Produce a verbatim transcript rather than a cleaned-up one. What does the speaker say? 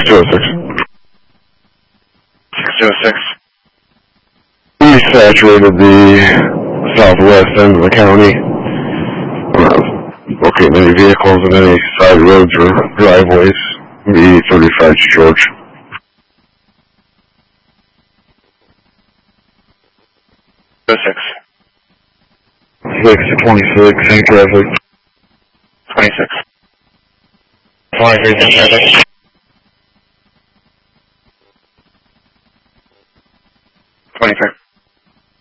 six two oh six. six two oh six. We saturated the southwest end of the county. Uh, locating any vehicles in any side roads or driveways. B thirty-five to George. oh six. six to twenty-six, in traffic. twenty-six. twenty-three, in traffic.